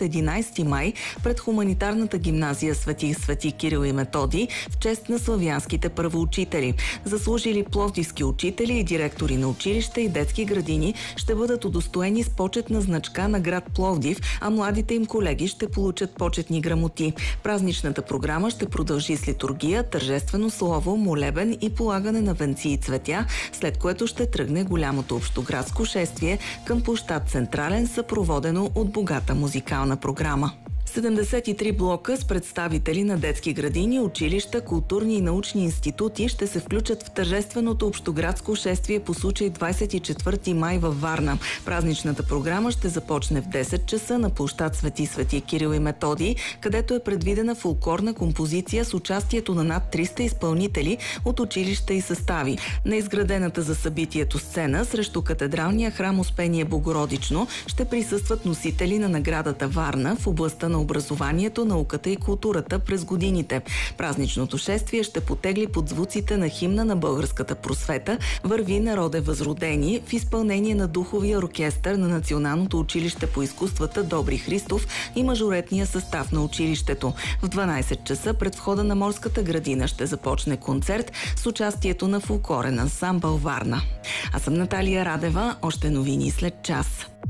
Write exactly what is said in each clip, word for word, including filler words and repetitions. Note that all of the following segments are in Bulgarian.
март, единайсети май, пред хуманитарната гимназия Свети Свети Кирил и Методий в чест на славянските първоучители. Заслужили пловдивски учители и директори на училища и детски градини ще бъдат удостоени с почетна значка на град Пловдив, а младите им колеги ще получат почетни грамоти. Празничната програма ще продължи с литургия, тържествено слово, молебен и полагане на венци и цветя, след което ще тръгне голямото общоградско шествие към площад Централен, съпроводено от богата музикална програма. седемдесет и три блока с представители на детски градини, училища, културни и научни институти ще се включат в тържественото общоградско шествие по случай двайсет и четвърти май във Варна. Празничната програма ще започне в десет часа на площад Свети Свети Кирил и Методий, където е предвидена фолклорна композиция с участието на над триста изпълнители от училища и състави. На изградената за събитието сцена срещу катедралния храм Успение Богородично ще присъстват носители на наградата Варна в областта на образованието, науката и културата през годините. Празничното шествие ще потегли под звуците на химна на българската просвета "Върви, народе възродени" в изпълнение на духовия оркестър на Националното училище по изкуствата Добри Христов и мажоретния състав на училището. В дванайсет часа пред входа на Морската градина ще започне концерт с участието на фолклорен ансамбъл Варна. Аз съм Наталия Радева. Още новини след час.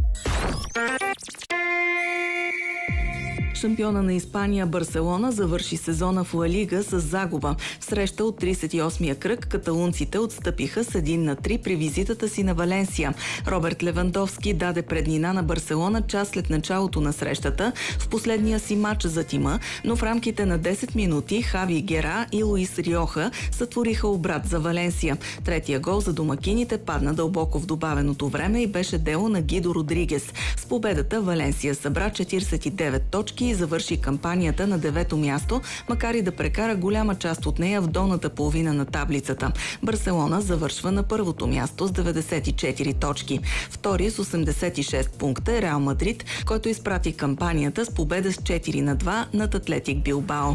Шампиона на Испания Барселона завърши сезона в Ла Лига с загуба. В среща от трийсет и осмия кръг каталунците отстъпиха с един на три при визитата си на Валенсия. Роберт Левандовски даде преднина на Барселона час след началото на срещата в последния си матч за тима, но в рамките на десет минути Хави Гера и Луис Риоха сътвориха обрат за Валенсия. Третия гол за домакините падна дълбоко в добавеното време и беше дело на Гидо Родригес. С победата Валенсия събра четирийсет и девет точки и завърши кампанията на девето място, макар и да прекара голяма част от нея в долната половина на таблицата. Барселона завършва на първото място с деветдесет и четири точки. Втори с осемдесет и шест пункта е Реал Мадрид, който изпрати кампанията с победа с четири на два над Атлетик Билбао.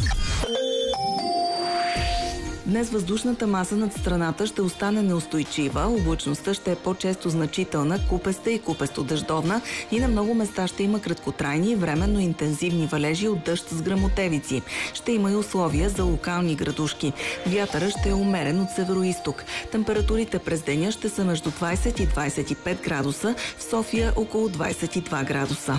Днес въздушната маса над страната ще остане неустойчива, облачността ще е по-често значителна, купеста и купесто-дъждовна и на много места ще има краткотрайни и временно интензивни валежи от дъжд с гръмотевици. Ще има и условия за локални градушки. Вятъра ще е умерен от североизток. Температурите през деня ще са между двайсет и двайсет и пет градуса, в София около двайсет и два градуса.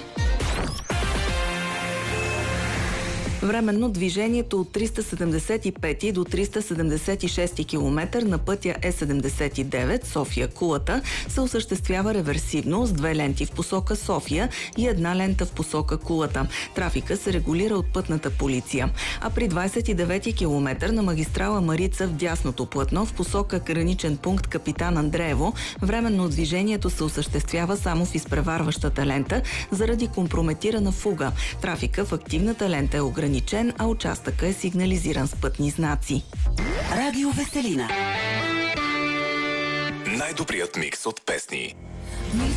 Временно движението от триста седемдесет и пети до триста седемдесет и шести километър на пътя Е седемдесет и девет София-Кулата се осъществява реверсивно с две ленти в посока София и една лента в посока Кулата. Трафика се регулира от пътната полиция. А при двайсет и девети километър на магистрала Марица в дясното платно в посока граничен пункт Капитан Андреево временно движението се осъществява само в изпреварващата лента заради компрометирана фуга. Трафика в активната лента е ограничен, а участъка е сигнализиран с пътни знаци. Радио Веселина. Най-добрият микс от песни.